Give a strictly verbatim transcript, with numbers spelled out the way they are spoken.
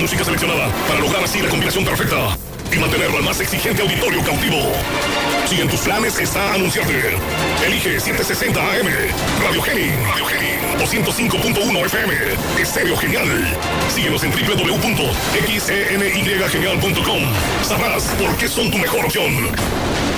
música seleccionada para lograr así la combinación perfecta y mantener al más exigente auditorio cautivo. Si en tus planes está anunciarte, elige setecientos sesenta A M, Radio Geni, Radio Geni, o ciento cinco punto uno F M, Estéreo Genial. Síguenos en doble u doble u doble u punto x e n y genial punto com. Sabrás por qué son tu mejor opción.